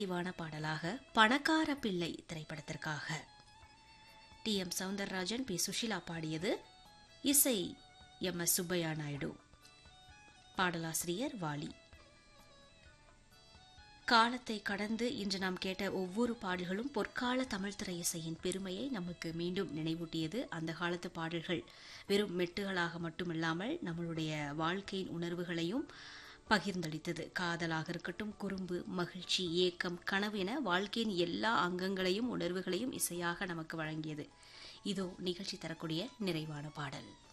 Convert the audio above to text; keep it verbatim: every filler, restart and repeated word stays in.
இவான பாடலாக பணக்கார பிள்ளை திரைப்படத்திற்காக D M Soundararajan, B Sushila பாடியது. இசை எம் எஸ் சுப்பையா நாயுடு. பாடலாசிரியர் வாலி. காலத்தை கடந்து இன்று நாம் கேட்ட ஒவ்வொரு பாடல்களும் பொற்கால தமிழ் திரை இசையின் பெருமையை நமக்கு மீண்டும் நினைவூட்டியது. அந்த காலத்து பாடல்கள் வெறும் மெட்டுகளாக மட்டுமில்லாமல் நம்மளுடைய வாழ்க்கையின் உணர்வுகளையும் பகிர்ந்தளித்தது. காதலாக இருக்கட்டும், குறும்பு, மகிழ்ச்சி, ஏக்கம், கனவு என வாழ்க்கையின் எல்லா அங்கங்களையும் உணர்வுகளையும் இசையாக நமக்கு வழங்கியது. இதோ நிகழ்ச்சி தரக்கூடிய நிறைவான பாடல்.